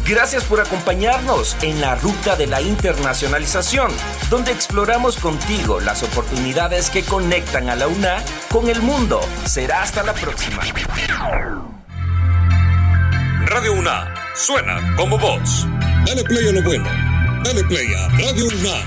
Gracias por acompañarnos en la ruta de la internacionalización, donde exploramos contigo las oportunidades que conectan a la UNA con el mundo. Será hasta la próxima. Radio UNA suena como vos. Dale play a lo bueno. Dale play a Radio UNA.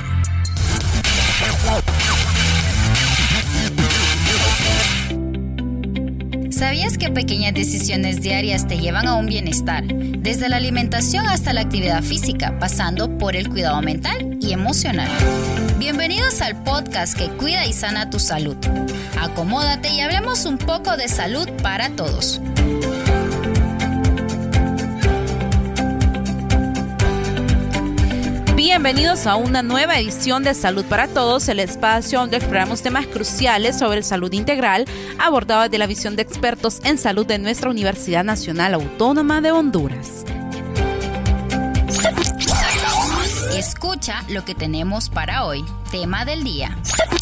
¿Sabías que pequeñas decisiones diarias te llevan a un bienestar? Desde la alimentación hasta la actividad física, pasando por el cuidado mental y emocional. Bienvenidos al podcast que cuida y sana tu salud. Acomódate y hablemos un poco de salud para todos. Bienvenidos a una nueva edición de Salud para Todos, el espacio donde exploramos temas cruciales sobre salud integral, abordados desde la visión de expertos en salud de nuestra Universidad Nacional Autónoma de Honduras. Escucha lo que tenemos para hoy. Tema del día.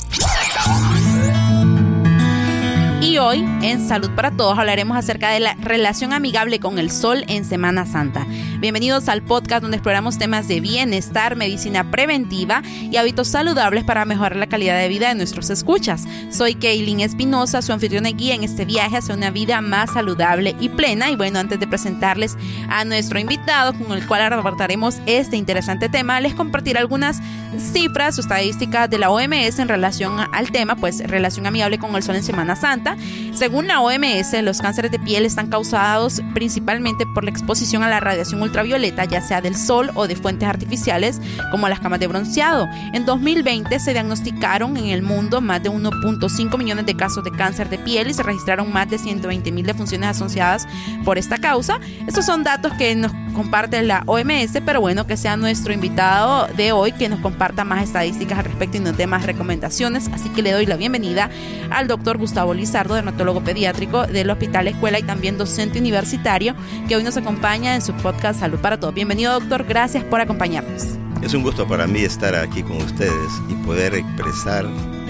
Y hoy, en Salud para Todos, hablaremos acerca de la relación amigable con el sol en Semana Santa. Bienvenidos al podcast donde exploramos temas de bienestar, medicina preventiva y hábitos saludables para mejorar la calidad de vida de nuestros escuchas. Soy Kaylin Espinosa, su anfitriona y guía en este viaje hacia una vida más saludable y plena. Y bueno, antes de presentarles a nuestro invitado con el cual abordaremos este interesante tema, les compartiré algunas cifras o estadísticas de la OMS en relación al tema, pues relación amigable con el sol en Semana Santa. Según la OMS, los cánceres de piel están causados principalmente por la exposición a la radiación ultravioleta, ya sea del sol o de fuentes artificiales como las camas de bronceado. En 2020 se diagnosticaron en el mundo más de 1.5 millones de casos de cáncer de piel y se registraron más de 120,000 defunciones asociadas por esta causa. Estos son datos que nos comparte la OMS, pero bueno, que sea nuestro invitado de hoy que nos comparta más estadísticas al respecto y nos dé más recomendaciones. Así que le doy la bienvenida al doctor Gustavo Lizardo, dermatólogo pediátrico del Hospital Escuela y también docente universitario, que hoy nos acompaña en su podcast Salud para Todos. Bienvenido, doctor, gracias por acompañarnos. Es un gusto para mí estar aquí con ustedes y poder expresar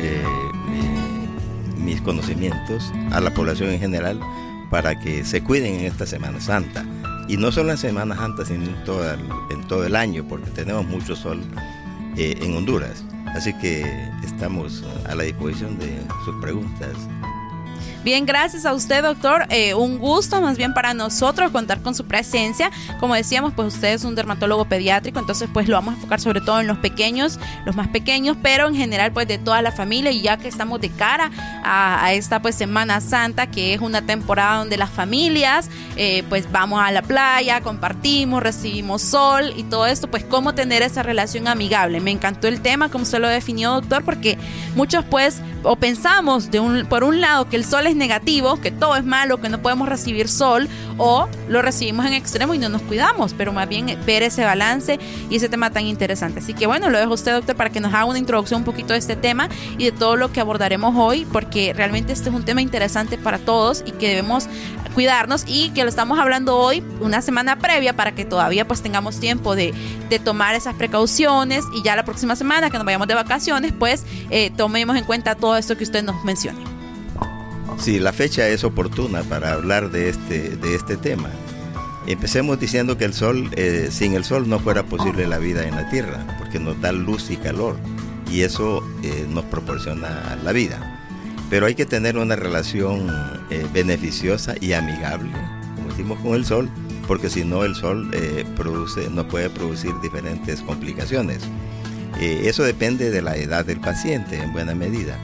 mis conocimientos a la población en general para que se cuiden en esta Semana Santa. Y no solo en Semana Santa, sino en todo el año, porque tenemos mucho sol en Honduras. Así que estamos a la disposición de sus preguntas. Bien, gracias a usted, doctor. Un gusto más bien para nosotros contar con su presencia. Como decíamos, pues usted es un dermatólogo pediátrico, entonces pues lo vamos a enfocar sobre todo en los pequeños, los más pequeños, pero en general pues de toda la familia. Y ya que estamos de cara a esta pues Semana Santa, que es una temporada donde las familias pues vamos a la playa, compartimos, recibimos sol y todo esto, pues cómo tener esa relación amigable. Me encantó el tema, como usted lo definió, doctor, porque muchos pues o pensamos por un lado que el sol es negativo, que todo es malo, que no podemos recibir sol, o lo recibimos en extremo y no nos cuidamos, pero más bien ver ese balance y ese tema tan interesante. Así que bueno, lo dejo a usted, doctor, para que nos haga una introducción un poquito de este tema y de todo lo que abordaremos hoy, porque realmente este es un tema interesante para todos y que debemos cuidarnos y que lo estamos hablando hoy, una semana previa, para que todavía pues tengamos tiempo de tomar esas precauciones y ya la próxima semana que nos vayamos de vacaciones pues tomemos en cuenta todo esto que usted nos mencione. Sí, la fecha es oportuna para hablar de este tema. Empecemos diciendo que el sol, sin el sol no fuera posible la vida en la Tierra, porque nos da luz y calor, y eso nos proporciona la vida. Pero hay que tener una relación beneficiosa y amigable, como decimos, con el sol, porque si no el sol nos puede producir diferentes complicaciones. Eso depende de la edad del paciente en buena medida.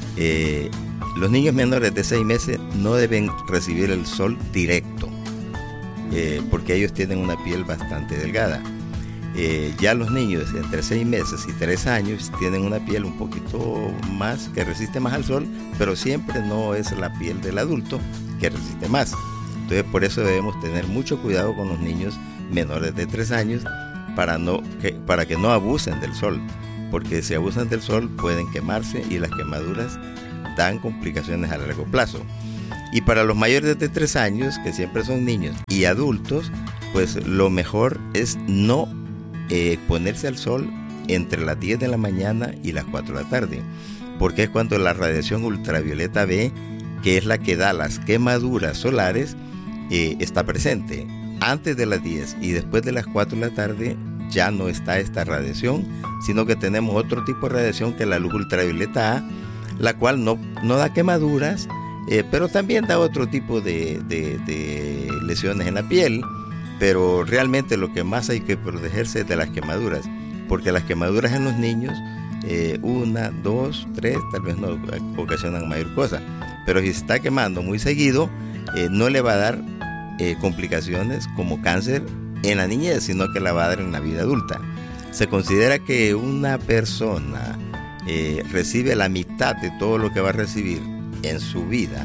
Los niños menores de 6 meses no deben recibir el sol directo, porque ellos tienen una piel bastante delgada. Ya los niños entre 6 meses y 3 años tienen una piel un poquito más, que resiste más al sol, pero siempre no es la piel del adulto que resiste más. Entonces por eso debemos tener mucho cuidado con los niños menores de 3 años para que no abusen del sol, porque si abusan del sol pueden quemarse y las quemaduras dan complicaciones a largo plazo. Y para los mayores de 3 años, que siempre son niños y adultos, pues lo mejor es no ponerse al sol entre las 10 de la mañana y las 4 de la tarde, porque es cuando la radiación ultravioleta B, que es la que da las quemaduras solares, está presente. antes de las 10 y después de las 4 de la tarde ya no está esta radiación, sino que tenemos otro tipo de radiación que es la luz ultravioleta A, la cual no da quemaduras, pero también da otro tipo de lesiones en la piel, pero realmente lo que más hay que protegerse es de las quemaduras, porque las quemaduras en los niños, 1, 2, 3, tal vez no ocasionan mayor cosa, pero si se está quemando muy seguido, no le va a dar complicaciones como cáncer en la niñez, sino que la va a dar en la vida adulta. Se considera que una persona recibe la mitad de todo lo que va a recibir en su vida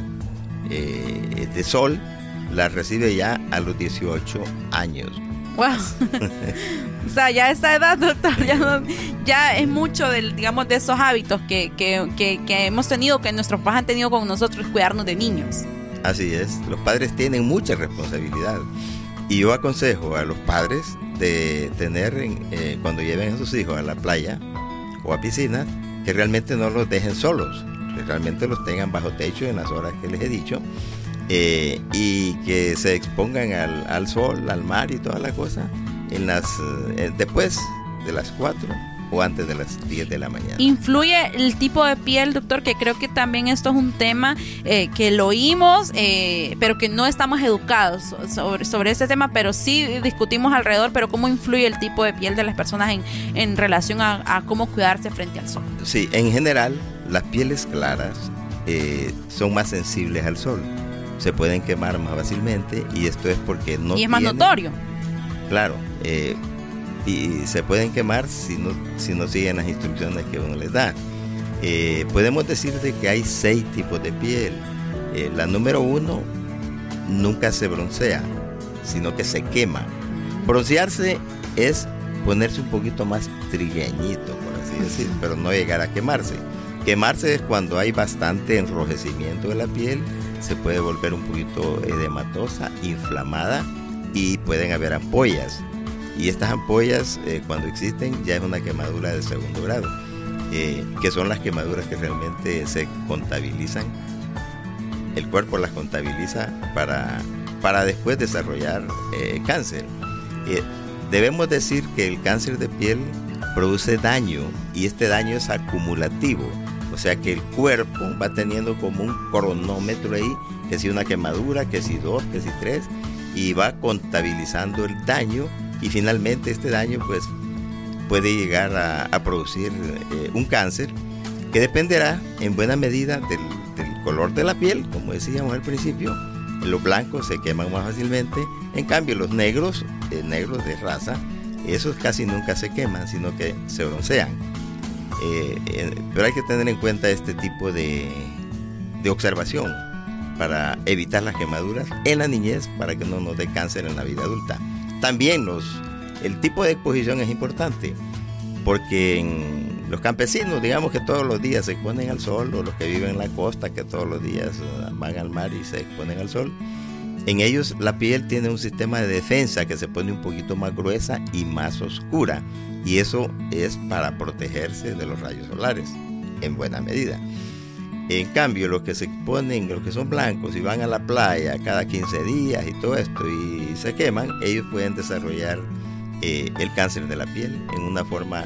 de sol, la recibe ya a los 18 años. ¡Wow! O sea, ya a esa edad, doctor, ya es mucho de esos hábitos que hemos tenido, que nuestros padres han tenido con nosotros, cuidarnos de niños. Así es, los padres tienen mucha responsabilidad. Y yo aconsejo a los padres de tener, cuando lleven a sus hijos a la playa o a piscinas, que realmente no los dejen solos, que realmente los tengan bajo techo en las horas que les he dicho, y que se expongan al sol, al mar y toda la cosa después de las 4 o antes de las 10 de la mañana. ¿Influye el tipo de piel, doctor? Que creo que también esto es un tema que lo oímos, pero que no estamos educados sobre este tema, pero sí discutimos alrededor, pero ¿cómo influye el tipo de piel de las personas en relación a cómo cuidarse frente al sol? Sí, en general, las pieles claras son más sensibles al sol, se pueden quemar más fácilmente, y esto es porque no. Y es más notorio. Claro, y se pueden quemar si no siguen las instrucciones que uno les da. Podemos decir de que hay 6 tipos de piel. La número 1 nunca se broncea, sino que se quema. Broncearse es ponerse un poquito más trigueñito, por así decir, pero no llegar a quemarse. Quemarse es cuando hay bastante enrojecimiento de la piel, se puede volver un poquito edematosa, inflamada, y pueden haber ampollas. Y estas ampollas, cuando existen, ya es una quemadura de segundo grado, que son las quemaduras que realmente se contabilizan. El cuerpo las contabiliza para después desarrollar cáncer. Debemos decir que el cáncer de piel produce daño, y este daño es acumulativo. O sea que el cuerpo va teniendo como un cronómetro ahí, que si una quemadura, que si 2, que si 3, y va contabilizando el daño. Y finalmente este daño pues puede llegar a producir un cáncer, que dependerá en buena medida del color de la piel. Como decíamos al principio, los blancos se queman más fácilmente, en cambio los negros de raza, esos casi nunca se queman, sino que se broncean. Pero hay que tener en cuenta este tipo de observación para evitar las quemaduras en la niñez, para que no nos dé cáncer en la vida adulta. También el tipo de exposición es importante, porque en los campesinos, digamos que todos los días se exponen al sol, o los que viven en la costa, que todos los días van al mar y se exponen al sol, en ellos la piel tiene un sistema de defensa que se pone un poquito más gruesa y más oscura, y eso es para protegerse de los rayos solares, en buena medida. En cambio, los que se exponen, los que son blancos y van a la playa cada 15 días y todo esto y se queman, ellos pueden desarrollar el cáncer de la piel en una forma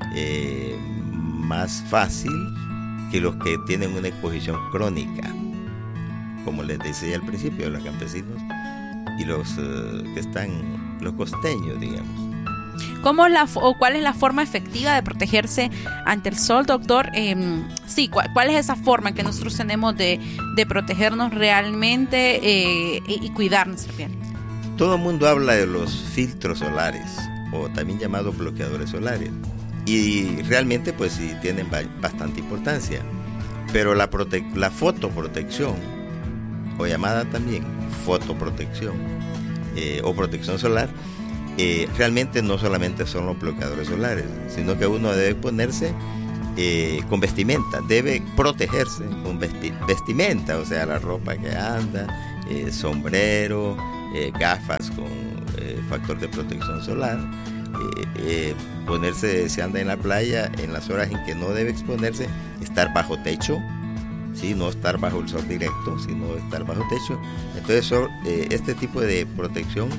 más fácil que los que tienen una exposición crónica, como les decía al principio, los campesinos y los que están, los costeños, digamos. ¿Cuál es la forma efectiva de protegerse ante el sol, doctor? ¿Cuál es esa forma que nosotros tenemos de protegernos realmente y cuidar nuestra piel? Todo el mundo habla de los filtros solares, o también llamados bloqueadores solares, y realmente pues sí tienen bastante importancia, pero la fotoprotección, o llamada también fotoprotección o protección solar, realmente no solamente son los bloqueadores solares, sino que uno debe ponerse con vestimenta, debe protegerse con vestimenta, o sea, la ropa que anda, sombrero, gafas con factor de protección solar, ponerse, si anda en la playa, en las horas en que no debe exponerse, estar bajo techo, ¿sí? No estar bajo el sol directo, sino estar bajo techo. Entonces este tipo de protección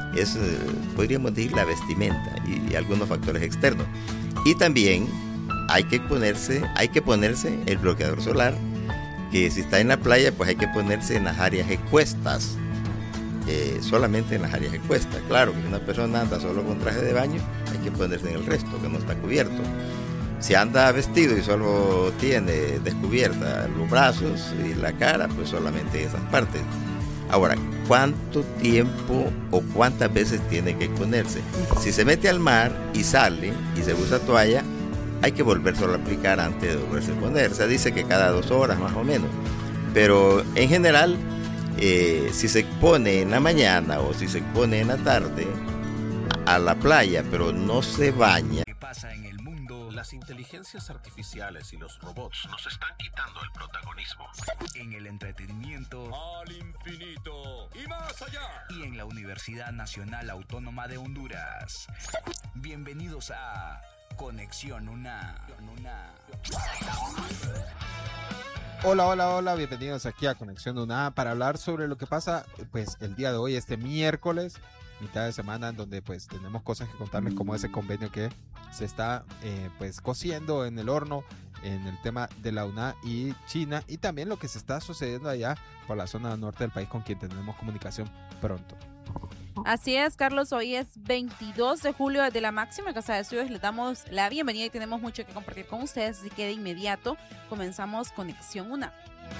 es, podríamos decir, la vestimenta y algunos factores externos. Y también hay que ponerse el bloqueador solar, que si está en la playa, pues hay que ponerse en las áreas expuestas, solamente en las áreas expuestas. Claro que si una persona anda solo con traje de baño, hay que ponerse en el resto, que no está cubierto. Si anda vestido y solo tiene descubierta los brazos y la cara, pues solamente esas partes. Ahora, ¿cuánto tiempo o cuántas veces tiene que exponerse? Si se mete al mar y sale y se usa toalla, hay que volvérselo a aplicar antes de volverse a poner. Se dice que cada 2 horas más o menos. Pero en general, si se expone en la mañana o si se expone en la tarde a la playa, pero no se baña. ¿Qué pasa en el mundo? Las inteligencias artificiales y los robots nos están quitando el protagonismo. En el entretenimiento, al infinito y más allá. Y en la Universidad Nacional Autónoma de Honduras. Bienvenidos a Conexión UNA. Hola, bienvenidos aquí a Conexión UNA para hablar sobre lo que pasa pues el día de hoy, este miércoles, mitad de semana, en donde pues tenemos cosas que contarles, como ese convenio que se está pues cociendo en el horno en el tema de la UNA y China, y también lo que se está sucediendo allá por la zona norte del país, con quien tendremos comunicación pronto. Así es, Carlos, hoy es 22 de julio desde la Máxima Casa de Estudios. Les damos la bienvenida y tenemos mucho que compartir con ustedes, así que de inmediato comenzamos Conexión UNA.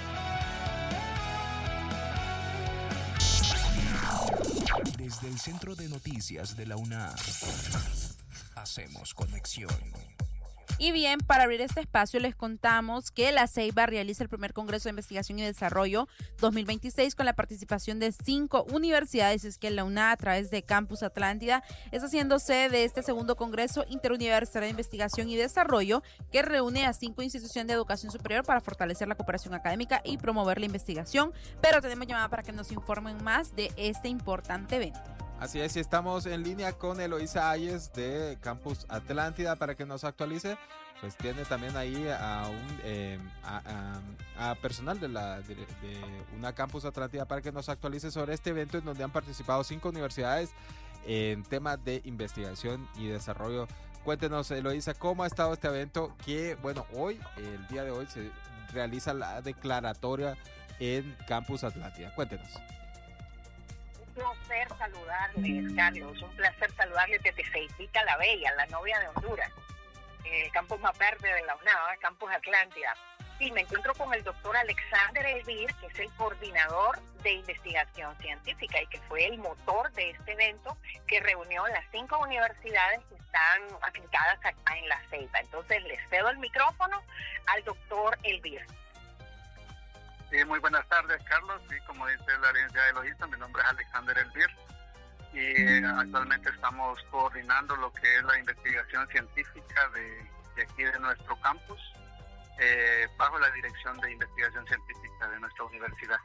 Desde el Centro de Noticias de la UNA, hacemos conexión. Y bien, para abrir este espacio les contamos que la Ceiba realiza el primer Congreso de Investigación y Desarrollo 2026 con la participación de 5 universidades. Es que la UNA, a través de Campus Atlántida, está haciendo sede de este segundo Congreso Interuniversitario de Investigación y Desarrollo, que reúne a 5 instituciones de educación superior para fortalecer la cooperación académica y promover la investigación. Pero tenemos llamada para que nos informen más de este importante evento. Así es, y estamos en línea con Eloísa Ayes de Campus Atlántida para que nos actualice. Pues tiene también ahí a personal de una Campus Atlántida para que nos actualice sobre este evento en donde han participado 5 universidades en temas de investigación y desarrollo. Cuéntenos, Eloísa, ¿cómo ha estado este evento? Que, bueno, el día de hoy, se realiza la declaratoria en Campus Atlántida. Cuéntenos. Un placer saludarles, Carlos. Un placer saludarles desde Ceibita la Bella, la novia de Honduras, el campus más verde de la UNA, Campus Atlántida. Sí, me encuentro con el doctor Alexander Elvir, que es el coordinador de investigación científica y que fue el motor de este evento que reunió las 5 universidades que están aplicadas acá en la Ceiba. Entonces les cedo el micrófono al doctor Elvir. Sí, muy buenas tardes, Carlos. Sí, como dice la agencia de Logista, mi nombre es Alexander Elvir y actualmente estamos coordinando lo que es la investigación científica de aquí de nuestro campus, bajo la dirección de investigación científica de nuestra universidad.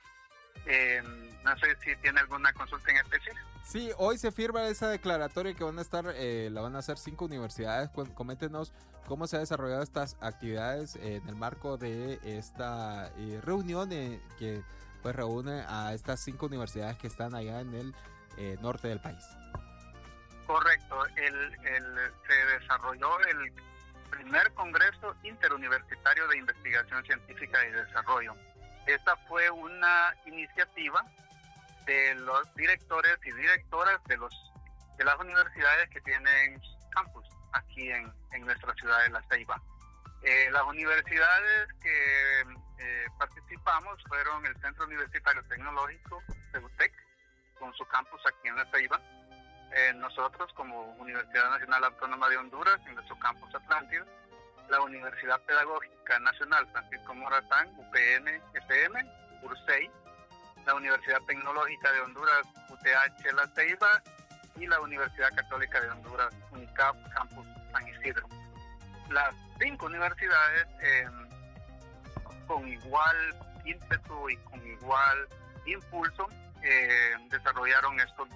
No sé si tiene alguna consulta en especial. Sí, hoy se firma esa declaratoria que la van a hacer 5 universidades. Coméntenos cómo se han desarrollado estas actividades en el marco de esta reunión que pues reúne a estas 5 universidades que están allá en el norte del país. Correcto, se desarrolló el primer Congreso Interuniversitario de Investigación Científica y Desarrollo. Esta fue una iniciativa de los directores y directoras de las universidades que tienen campus aquí en nuestra ciudad de La Ceiba. Las universidades que participamos fueron el Centro Universitario Tecnológico, CEUTEC, con su campus aquí en La Ceiba. Nosotros, como Universidad Nacional Autónoma de Honduras, en nuestro campus Atlántida, la Universidad Pedagógica Nacional Francisco Morazán, UPN-FM, URSEI, la Universidad Tecnológica de Honduras, UTH La Ceiba, y la Universidad Católica de Honduras, UNICAP, Campus San Isidro. Las 5 universidades, con igual ímpetu y con igual impulso, desarrollaron estos